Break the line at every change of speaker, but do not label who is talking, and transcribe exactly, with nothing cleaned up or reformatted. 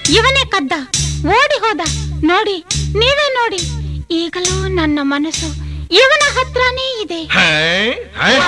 ಇವನೇ ಕದ್ದ, ಓಡಿ ಹೋದ. ನೋಡಿ, ನೀವೇ ನೋಡಿ, ಈಗಲೂ ನನ್ನ ಮನಸ್ಸು ಇವನ ಹತ್ರನೇ ಇದೆ.